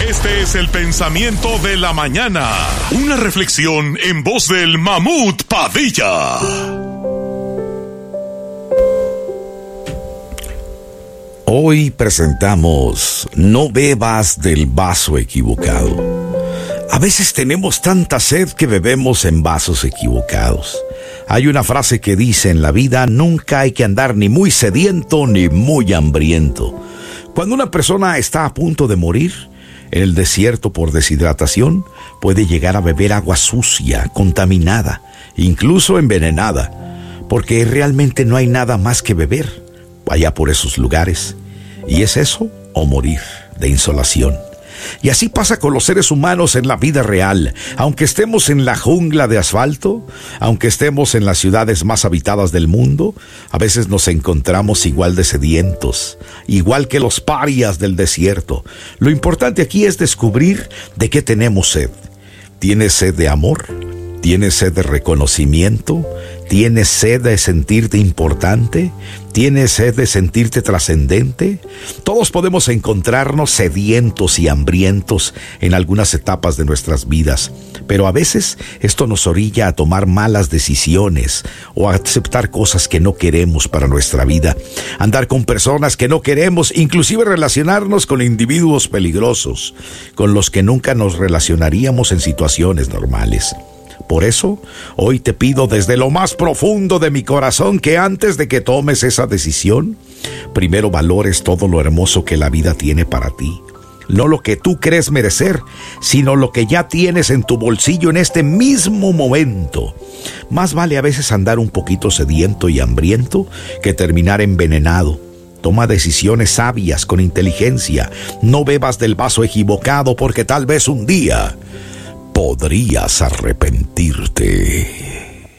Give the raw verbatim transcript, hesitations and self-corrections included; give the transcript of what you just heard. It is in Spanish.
Este es el pensamiento de la mañana. Una reflexión en voz del Mamut Padilla. Hoy presentamos No bebas del vaso equivocado. A veces tenemos tanta sed que bebemos en vasos equivocados. Hay una frase que dice: en la vida nunca hay que andar ni muy sediento ni muy hambriento. Cuando una persona está a punto de morir en el desierto por deshidratación, puede llegar a beber agua sucia, contaminada, incluso envenenada, porque realmente no hay nada más que beber allá por esos lugares. Y es eso o morir de insolación. Y así pasa con los seres humanos en la vida real. Aunque estemos en la jungla de asfalto, aunque estemos en las ciudades más habitadas del mundo, a veces nos encontramos igual de sedientos, igual que los parias del desierto. Lo importante aquí es descubrir de qué tenemos sed. ¿Tienes sed de amor? ¿Tienes sed de reconocimiento? ¿Tienes sed de sentirte importante? ¿Tienes sed de sentirte trascendente? Todos podemos encontrarnos sedientos y hambrientos en algunas etapas de nuestras vidas, pero a veces esto nos orilla a tomar malas decisiones o a aceptar cosas que no queremos para nuestra vida, andar con personas que no queremos, inclusive relacionarnos con individuos peligrosos, con los que nunca nos relacionaríamos en situaciones normales. Por eso, hoy te pido desde lo más profundo de mi corazón que antes de que tomes esa decisión, primero valores todo lo hermoso que la vida tiene para ti. No lo que tú crees merecer, sino lo que ya tienes en tu bolsillo en este mismo momento. Más vale a veces andar un poquito sediento y hambriento que terminar envenenado. Toma decisiones sabias con inteligencia. No bebas del vaso equivocado, porque tal vez un día podrías arrepentirte.